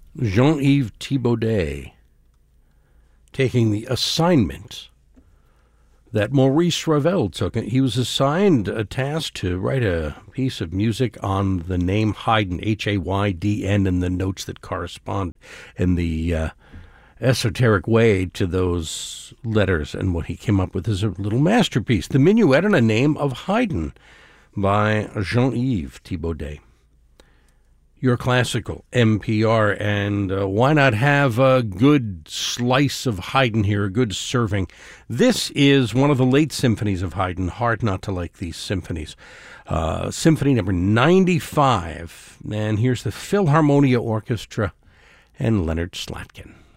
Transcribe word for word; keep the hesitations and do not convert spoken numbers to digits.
Jean-Yves Thibaudet taking the assignment that Maurice Ravel took. He was assigned a task to write a piece of music on the name Haydn, H A Y D N, and the notes that correspond in the uh, esoteric way to those letters. And what he came up with is a little masterpiece, the Minuet in a Name of Haydn by Jean-Yves Thibaudet. Your classical N P R, and uh, why not have a good slice of Haydn here, a good serving. This is one of the late symphonies of Haydn. Hard not to like these symphonies. Uh, symphony number ninety-five, and here's the Philharmonia Orchestra and Leonard Slatkin.